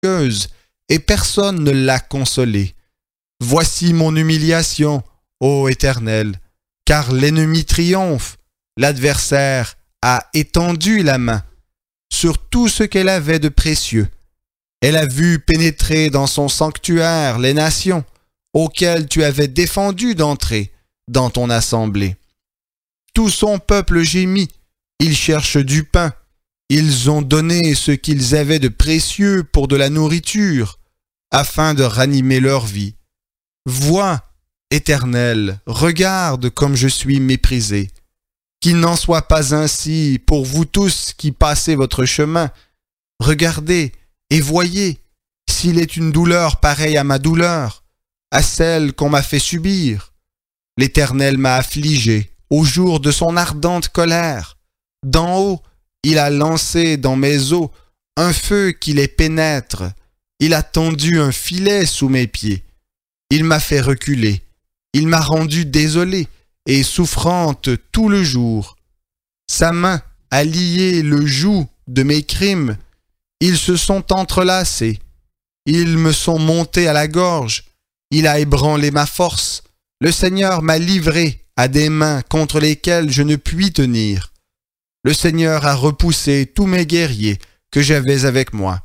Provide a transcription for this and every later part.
et personne ne l'a consolé. Voici mon humiliation, ô Éternel, car l'ennemi triomphe, l'adversaire a étendu la main sur tout ce qu'elle avait de précieux. Elle a vu pénétrer dans son sanctuaire les nations auxquelles tu avais défendu d'entrer dans ton assemblée. Tout son peuple gémit, ils cherchent du pain, ils ont donné ce qu'ils avaient de précieux pour de la nourriture, afin de ranimer leur vie. Vois, Éternel, regarde comme je suis méprisé. Qu'il n'en soit pas ainsi pour vous tous qui passez votre chemin. Regardez et voyez s'il est une douleur pareille à ma douleur, à celle qu'on m'a fait subir. L'Éternel m'a affligé au jour de son ardente colère. D'en haut, il a lancé dans mes os un feu qui les pénètre. Il a tendu un filet sous mes pieds. Il m'a fait reculer. Il m'a rendu désolé et souffrante tout le jour. Sa main a lié le joug de mes crimes. Ils se sont entrelacés. Ils me sont montés à la gorge. Il a ébranlé ma force. Le Seigneur m'a livré à des mains contre lesquelles je ne puis tenir. Le Seigneur a repoussé tous mes guerriers que j'avais avec moi.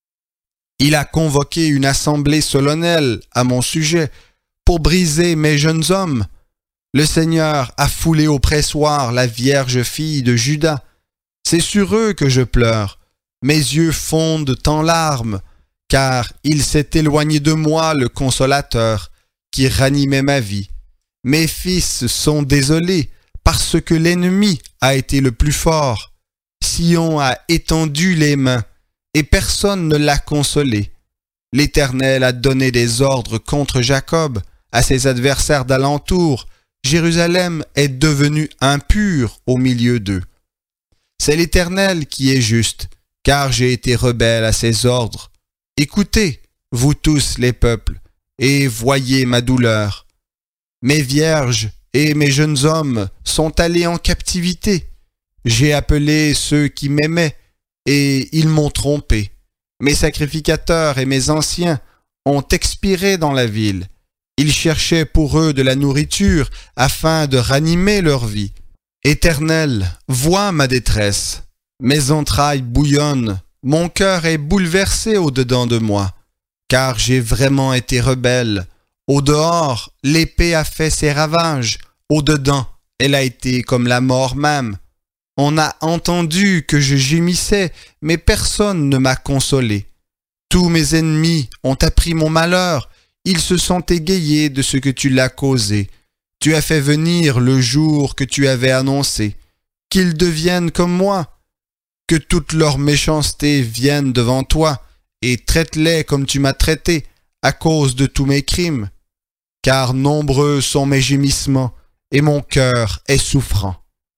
Il a convoqué une assemblée solennelle à mon sujet pour briser mes jeunes hommes. Le Seigneur a foulé au pressoir la vierge fille de Juda. C'est sur eux que je pleure. Mes yeux fondent en larmes, car il s'est éloigné de moi le consolateur qui ranimait ma vie. Mes fils sont désolés parce que l'ennemi a été le plus fort. Sion a étendu les mains et personne ne l'a consolé. L'Éternel a donné des ordres contre Jacob à ses adversaires d'alentour. Jérusalem est devenue impure au milieu d'eux. C'est l'Éternel qui est juste, car j'ai été rebelle à ses ordres. Écoutez, vous tous les peuples, et voyez ma douleur. Mes vierges et mes jeunes hommes sont allés en captivité. J'ai appelé ceux qui m'aimaient, et ils m'ont trompé. Mes sacrificateurs et mes anciens ont expiré dans la ville. Ils cherchaient pour eux de la nourriture afin de ranimer leur vie. Éternel, vois ma détresse. Mes entrailles bouillonnent. Mon cœur est bouleversé au-dedans de moi, car j'ai vraiment été rebelle. Au dehors, l'épée a fait ses ravages. Au-dedans, elle a été comme la mort même. On a entendu que je gémissais, mais personne ne m'a consolé. Tous mes ennemis ont appris mon malheur. Ils se sont égayés de ce que tu l'as causé. Tu as fait venir le jour que tu avais annoncé. Qu'ils deviennent comme moi. Que toute leur méchanceté vienne devant toi, et traite-les comme tu m'as traité, à cause de tous mes crimes. Car nombreux sont mes gémissements, et mon cœur est souffrant.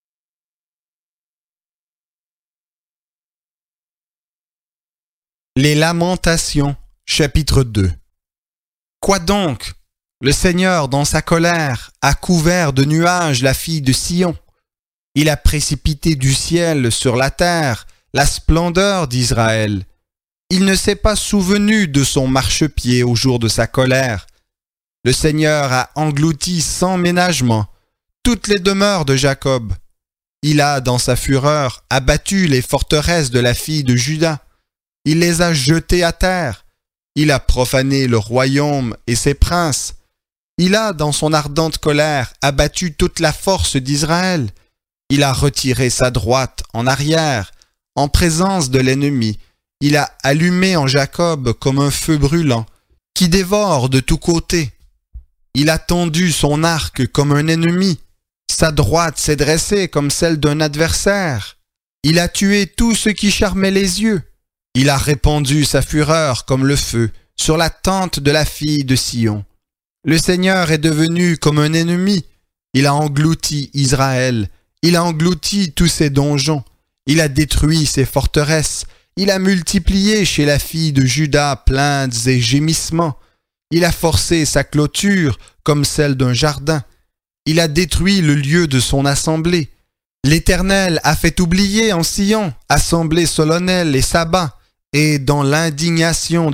Les Lamentations, chapitre 2. Quoi donc? Le Seigneur, dans sa colère, a couvert de nuages la fille de Sion. Il a précipité du ciel sur la terre la splendeur d'Israël. Il ne s'est pas souvenu de son marchepied au jour de sa colère. Le Seigneur a englouti sans ménagement toutes les demeures de Jacob. Il a, dans sa fureur, abattu les forteresses de la fille de Juda. Il les a jetées à terre. Il a profané le royaume et ses princes. Il a, dans son ardente colère, abattu toute la force d'Israël. Il a retiré sa droite en arrière, en présence de l'ennemi. Il a allumé en Jacob comme un feu brûlant, qui dévore de tous côtés. Il a tendu son arc comme un ennemi. Sa droite s'est dressée comme celle d'un adversaire. Il a tué tout ce qui charmait les yeux. Il a répandu sa fureur comme le feu sur la tente de la fille de Sion. Le Seigneur est devenu comme un ennemi. Il a englouti Israël. Il a englouti tous ses donjons. Il a détruit ses forteresses. Il a multiplié chez la fille de Juda plaintes et gémissements. Il a forcé sa clôture comme celle d'un jardin. Il a détruit le lieu de son assemblée. L'Éternel a fait oublier en Sion assemblée solennelle et sabbat, et dans l'indignation